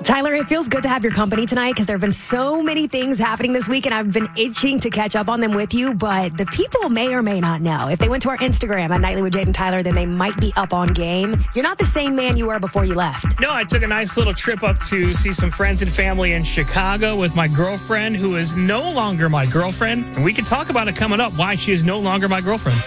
Tyler, it feels good to have your company tonight because there have been so many things happening this week, and I've been itching to catch up on them with you, but the people may or may not know. If they went to our Instagram at Nightly with Jade and Tyler, then they might be up on game. You're not the same man you were before you left. No, I took a nice little trip up to see some friends and family in Chicago with my girlfriend, who is no longer my girlfriend. And we can talk about it coming up, why she is no longer my girlfriend.